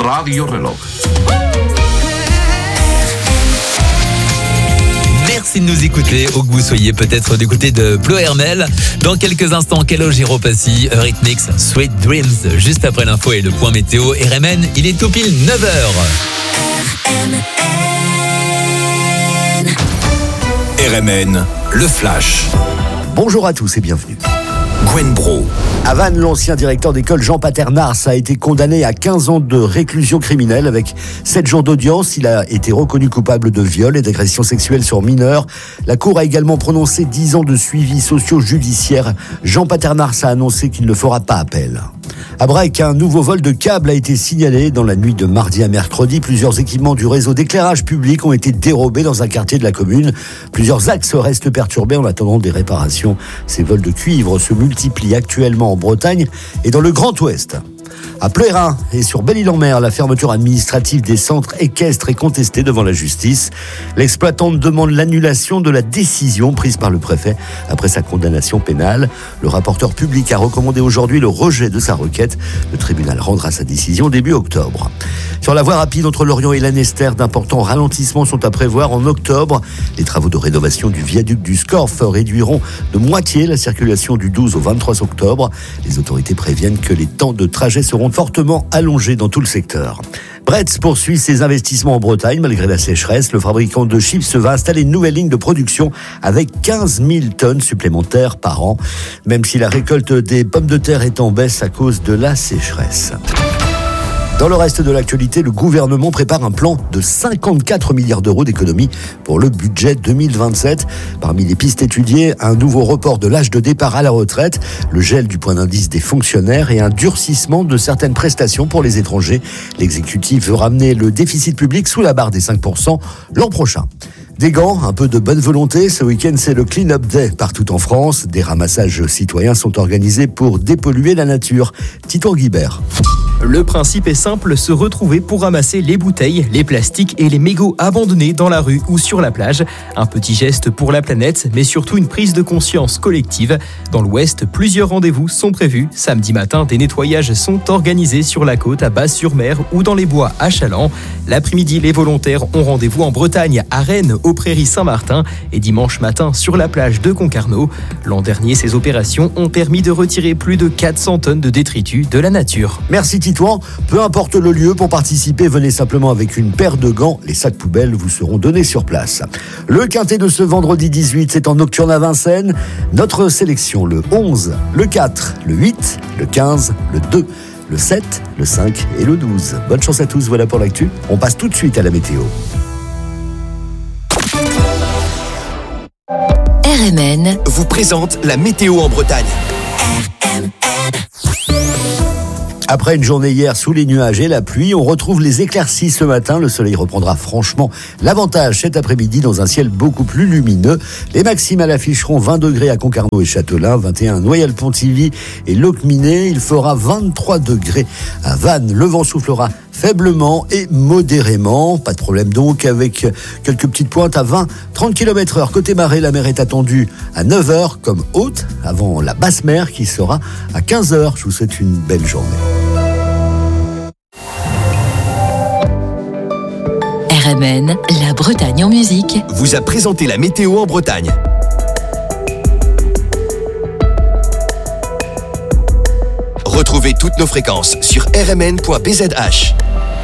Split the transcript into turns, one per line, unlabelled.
Radio Reloj.
Merci de nous écouter, où que vous soyez, peut-être du côté de Ploërmel. Dans quelques instants, Calogero Passy, Eurythmics, Sweet Dreams. Juste après l'info et le point météo, RMN, il est tout pile 9h.
RMN, le Flash.
Bonjour à tous et bienvenue.
Gwen Bro.
À Vannes, l'ancien directeur d'école Jean Paternars a été condamné à 15 ans de réclusion criminelle avec 7 jours d'audience. Il a été reconnu coupable de viol et d'agression sexuelle sur mineurs. La Cour a également prononcé 10 ans de suivi socio-judiciaire. Jean Paternars a annoncé qu'il ne fera pas appel. À Brec, un nouveau vol de câbles a été signalé dans la nuit de mardi à mercredi. Plusieurs équipements du réseau d'éclairage public ont été dérobés dans un quartier de la commune. Plusieurs axes restent perturbés en attendant des réparations. Ces vols de cuivre se multiplient actuellement en Bretagne et dans le Grand Ouest. À Plérin et sur Belle-Île-en-Mer, la fermeture administrative des centres équestres est contestée devant la justice. L'exploitante demande l'annulation de la décision prise par le préfet après sa condamnation pénale. Le rapporteur public a recommandé aujourd'hui le rejet de sa requête. Le tribunal rendra sa décision début octobre. Sur la voie rapide entre Lorient et Lanester, d'importants ralentissements sont à prévoir en octobre. Les travaux de rénovation du viaduc du Scorff réduiront de moitié la circulation du 12 au 23 octobre. Les autorités préviennent que les temps de trajet seront fortement allongés dans tout le secteur. Bretz poursuit ses investissements en Bretagne malgré la sécheresse. Le fabricant de chips va installer une nouvelle ligne de production avec 15 000 tonnes supplémentaires par an, même si la récolte des pommes de terre est en baisse à cause de la sécheresse. Dans le reste de l'actualité, le gouvernement prépare un plan de 54 milliards d'euros d'économies pour le budget 2027. Parmi les pistes étudiées, un nouveau report de l'âge de départ à la retraite, le gel du point d'indice des fonctionnaires et un durcissement de certaines prestations pour les étrangers. L'exécutif veut ramener le déficit public sous la barre des 5% l'an prochain. Des gants, un peu de bonne volonté. Ce week-end, c'est le Clean Up Day partout en France. Des ramassages citoyens sont organisés pour dépolluer la nature. Tito Guibert.
Le principe est simple, se retrouver pour ramasser les bouteilles, les plastiques et les mégots abandonnés dans la rue ou sur la plage. Un petit geste pour la planète, mais surtout une prise de conscience collective. Dans l'Ouest, plusieurs rendez-vous sont prévus. Samedi matin, des nettoyages sont organisés sur la côte à Basse-sur-Mer ou dans les bois à Chaland. L'après-midi, les volontaires ont rendez-vous en Bretagne, à Rennes, aux Prairies Saint-Martin et dimanche matin sur la plage de Concarneau. L'an dernier, ces opérations ont permis de retirer plus de 400 tonnes de détritus de la nature.
Merci Titouan. Peu importe le lieu, pour participer, venez simplement avec une paire de gants. Les sacs poubelles vous seront donnés sur place. Le quintet de ce vendredi 18, c'est en nocturne à Vincennes. Notre sélection, le 11, le 4, le 8, le 15, le 2, le 7, le 5 et le 12. Bonne chance à tous, voilà pour l'actu. On passe tout de suite à la météo.
RMN vous présente la météo en Bretagne.
Après une journée hier sous les nuages et la pluie, on retrouve les éclaircies ce matin. Le soleil reprendra franchement l'avantage cet après-midi dans un ciel beaucoup plus lumineux. Les maximales afficheront 20 degrés à Concarneau et Châtelain, 21 à Noyelles-Pontivy et Locminé. Il fera 23 degrés à Vannes. Le vent soufflera faiblement et modérément. Pas de problème donc avec quelques petites pointes à 20-30 km/h. Côté marée, la mer est attendue à 9h comme haute avant la basse mer qui sera à 15h. Je vous souhaite une belle journée.
RMN, la Bretagne en musique,
vous a présenté la météo en Bretagne. Retrouvez toutes nos fréquences sur rmn.bzh.